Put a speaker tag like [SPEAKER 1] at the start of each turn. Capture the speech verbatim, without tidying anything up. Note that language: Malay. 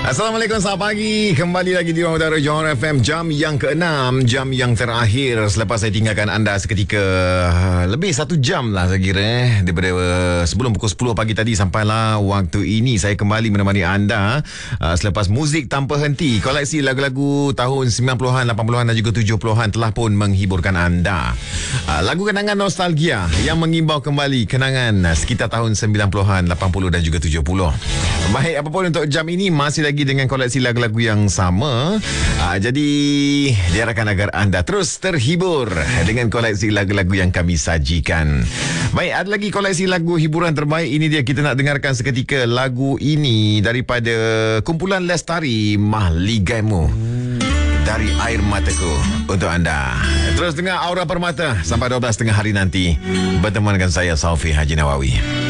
[SPEAKER 1] Assalamualaikum, selamat pagi. Kembali lagi di Ruang Udara Johor F M. Jam yang keenam, jam yang terakhir selepas saya tinggalkan anda seketika lebih satu jam lah saya kira eh. Daripada uh, sebelum pukul sepuluh pagi tadi sampailah waktu ini saya kembali menemani anda uh, selepas muzik tanpa henti. Koleksi lagu-lagu tahun sembilan puluhan, lapan puluhan dan juga tujuh puluhan telah pun menghiburkan anda. Uh, lagu kenangan nostalgia yang mengimbau kembali kenangan uh, sekitar tahun sembilan puluhan, lapan puluh dan juga tujuh puluh. Baik, apapun untuk jam ini masih lagi dengan koleksi lagu-lagu yang sama. Aa, jadi diharapkan agar anda terus terhibur dengan koleksi lagu-lagu yang kami sajikan. Baik, ada lagi koleksi lagu hiburan terbaik. Ini dia, kita nak dengarkan seketika lagu ini daripada kumpulan Lestari, Mahligaimu, Dari Air Mataku untuk anda. Terus dengar Aura Permata sampai dua belas tengah hari nanti bertemu dengan saya, Saufi Haji Nawawi.